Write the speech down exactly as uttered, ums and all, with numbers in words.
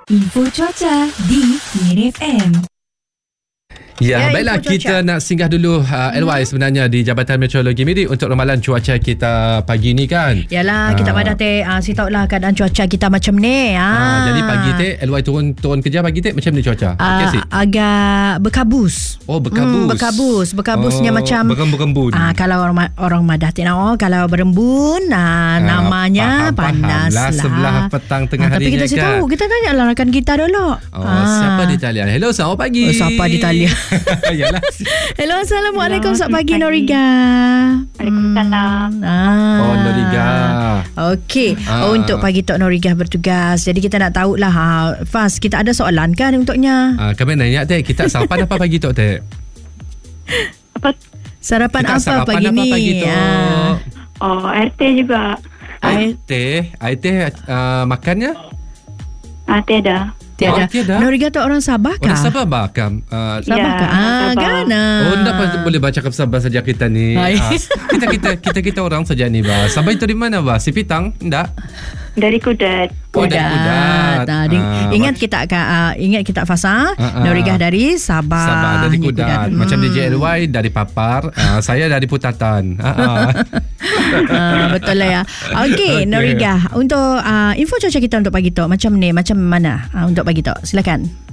Info cuaca di Miri F M. Ya, Ya, baiklah info kita cuaca. nak singgah dulu uh, L Y sebenarnya di Jabatan Meteorologi Miri untuk ramalan cuaca kita pagi ni kan. Yalah, kita Ah. pada teh uh, si tahulah keadaan cuaca kita macam ni. Ah. Ah, jadi pagi teh L Y turun turun kerja pagi teh macam ni cuaca. Ah, Okey sih. agak berkabus. Oh, berkabus. Hmm, berkabus. Berkabusnya Oh, macam berembun-berembun. Ah, kalau orang ma- orang madah tengok, kalau berembun, ah, namanya faham, panas faham lah. Sebelah petang tengah ah, harinya Tapi kita kan. tahu, kita tanya lah rakan kita dulu. Oh, siapa di talian? Hello, selamat pagi. Oh, siapa di talian? Yalah. Hello, Assalamualaikum. Hello, Selamat pagi, selamat pagi. Noriga. Waalaikumsalam. Hmm, ah. Oh, Noriga. Okey, Ah. oh, untuk pagi Tok Norigah bertugas. Jadi kita nak tahulah, ha, Fas, kita ada soalan kan untuknya? Ah, kami nanya teh, kita sarapan apa pagi tu teh? Apa? Sarapan Kita apa sarapan pagi apa ni? pagi tu? Ah. Oh, air teh juga. Air teh, air teh uh, makannya? Ah, tiada. Tiada. Oh, tiada. Noriga tu orang Sabah kah? Orang Sabah bakam. Uh, Sabah Ya, kah? Ah, Sabah. Gana. Oh, tak boleh baca ke Sabah saja kita ni. Hai. Ah, kita kita kita kita orang saja ni bah. Sabah itu di mana bah? Sipitang? Enggak. Dari Kudat. Oh, dari Kudat. Ah, di- Ah, ingat kita akan uh, ingat kita Fasa. Ah, ah. Norigah dari Sabah. Sabah dari Ni Kudat. Hmm. Macam D J L Y dari Papar. Uh, saya dari Putatan. Ah, ah. Ah, betul lah ya. Okey, Okey. Norigah, untuk uh, info cuaca kita untuk pagi tu macam ni, macam mana uh, untuk pagi tu? Silakan.